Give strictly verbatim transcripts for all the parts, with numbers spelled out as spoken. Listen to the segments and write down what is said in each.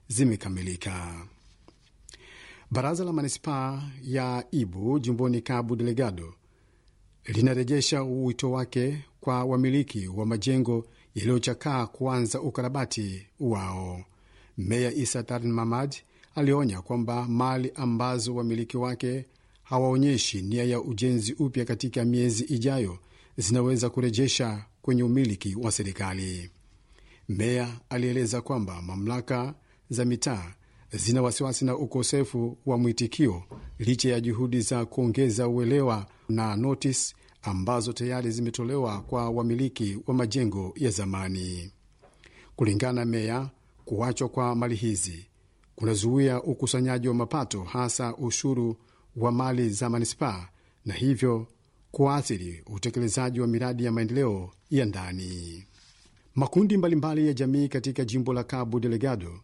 zimekamilika. Baraza la Manispaa ya Ibu jimboni Cabo Delgado linarejesha wito wake kwa wamiliki wa majengo yaliyochakaa kuanza ukarabati wao. Meya Isa Tarin Mamad alionya kwamba mali ambazo wamiliki wake hawaonyeshi nia ya ujenzi upya katika miezi ijayo zinaweza kurejesha kwenye umiliki wa serikali. Meya alieleza kwamba mamlaka za mitaa zina wasiwasi na ukosefu wa mwitikio licha ya juhudi za kuongeza uelewa na notis ambazo tayari zimetolewa kwa wamiliki wa majengo ya zamani. Kulingana na meya, kuachwa kwa mali hizi kunazuia ukusanyaji wa mapato, hasa ushuru wa mali za manispaa, na hivyo kuathiri utekelezaji wa miradi ya maendeleo ya ndani. Makundi mbalimbali ya jamii katika jimbo la Cabo Delgado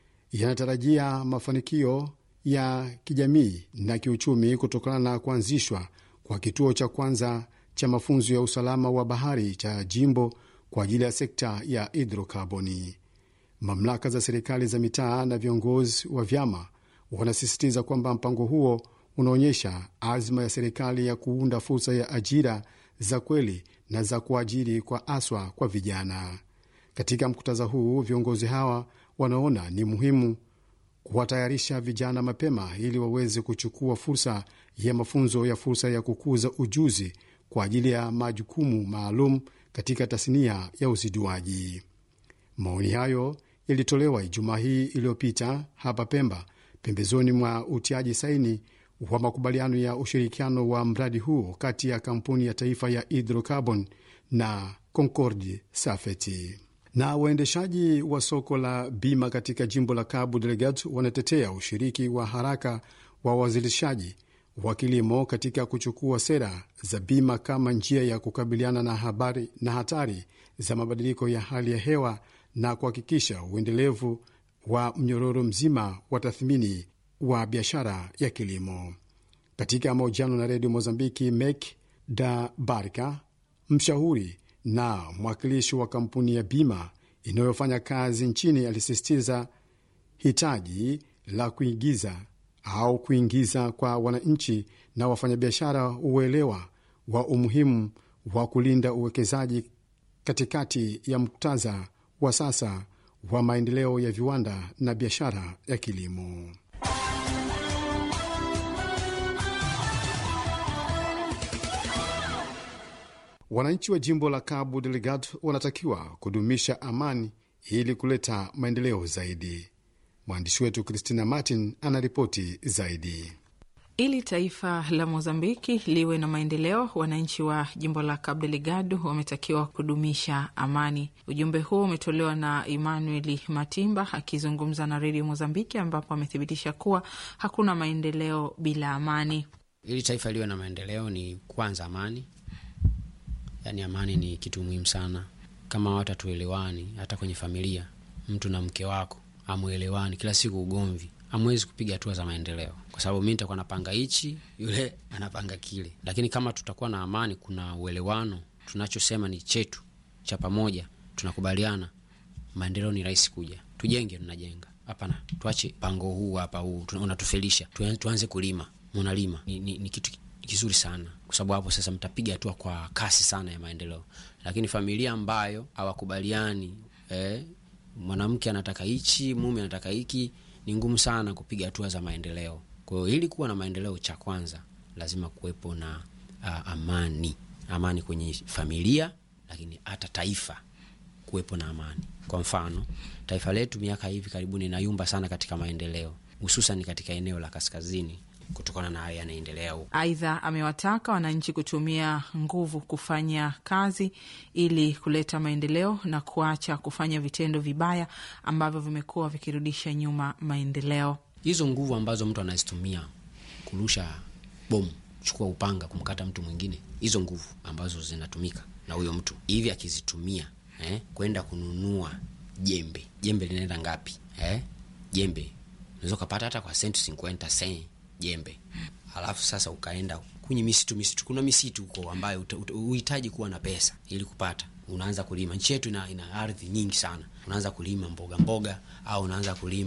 yanatarajia mafanikio ya kijamii na kiuchumi kutokana na kuanzishwa kwa kituo cha kwanza cha mafunzo ya usalama wa bahari cha jimbo kwa ajili ya sekta ya hidrokarboni. Mamlaka za serikali za mitaa na viongozi wa vyama wanasisitiza kwamba mpango huo unaonyesha azma ya serikali ya kuunda fursa ya ajira za kweli na za kuajiri kwa aswa kwa vijana. Katika mkutano huu, viongozi hawa wanaona ni muhimu kuwatayarisha vijana mapema ili waweze kuchukua fursa ya mafunzo ya fursa ya kukuza ujuzi kwa ajili ya majukumu maalum katika tasnia ya uziduaji. Maoni hayo yalitolewa Ijumaa hii iliyopita hapa Pemba, pembezoni mwa utiaji saini wa makubaliano ya ushirikiano wa mradi huo kati ya kampuni ya taifa ya hidrokarbon na Concord Safety. Na waendeshaji wa soko la bima katika jimbo la Cabo Delgado wanatetea ushiriki wa haraka wa wazalishaji wa kilimo katika kuchukua sera za bima kama njia ya kukabiliana na habari na hatari za mabadiliko ya hali ya hewa na kuhakikisha uendelevu wa mnyororo mzima wa tathmini wa biashara ya kilimo. Katika mahojiano na redio Mozambiki, Mek da Barca, mshauri na mwakilishi wa kampuni ya bima inayofanya kazi nchini, alisisitiza hitaji la kuingiza au kuingiza kwa wananchi na wafanyabiashara uelewa wa umuhimu wa kulinda uwekezaji katikati ya muktadha wa sasa wa maendeleo ya viwanda na biashara ya kilimo. Wananchi wa jimbo la Cabo Delgado wanatakiwa kudumisha amani ili kuleta maendeleo zaidi. Mwandishi wetu Christina Martin anaripoti zaidi. Ili taifa la Mozambiki liwe na maendeleo, wananchi wa jimbo la Cabo Delgado wametakiwa kudumisha amani. Ujumbe huo umetolewa na Emmanuel Matimba akizungumza na redio Mozambiki, ambapo amethibitisha kuwa hakuna maendeleo bila amani. Ili taifa liwe na maendeleo ni kwanza amani. Yani amani ni kitu muhimu sana. Kama watu hatuelewani, hata kwenye familia, mtu na mke wako hamuelewani, kila siku ugomvi, hamwezi kupiga hatua za maendeleo, kwa sababu mimi nitakuwa napanga hichi, yule anapanga kile. Lakini kama tutakuwa na amani, kuna uelewano, tunachosema ni chetu cha pamoja, tunakubaliana, maendeleo ni rahisi kuja. Tujenge, tunajenga. Hapana, tuache pango huu hapa huu unatufelisha, tuanze kulima. Mnalima ni, ni, ni kitu kizuri sana, kwa sababu hapo sasa mtapiga hatua kwa kasi sana ya maendeleo. Lakini familia ambayo hawakubaliani, eh, mwanamke anataka hichi, mume anataka hiki, ni ngumu sana kupiga hatua za maendeleo. Kwa hiyo ili kuwa na maendeleo, cha kwanza lazima kuwepo na uh, amani. Amani kwenye familia, lakini hata taifa kuwepo na amani. Kwa mfano, taifa letu miaka hivi karibuni inayumba sana katika maendeleo, hususan katika eneo la kaskazini, kutokana na haya yanaendelea huko. Aidha, amewataka wananchi kutumia nguvu kufanya kazi ili kuleta maendeleo na kuacha kufanya vitendo vibaya ambavyo vimekuwa vikirudisha nyuma maendeleo. Hizo nguvu ambazo mtu anazitumia kurusha bomu, chukua upanga kumkata mtu mwingine, hizo nguvu ambazo zinatumika na huyo mtu, hivi akizitumia eh kwenda kununua jembe, jembe linaenda ngapi? Eh jembe unaweza kupata hata kwa senti cinquenta cent jembe. Alafu sasa ukaenda kwenye misitu, misitu kuna misitu huko ambayo uhitaji kuwa na pesa ili kupata. Unaanza kulima. Nchi yetu ina, ina ardhi nyingi sana. Unaanza kulima mboga mboga, au unaanza kulima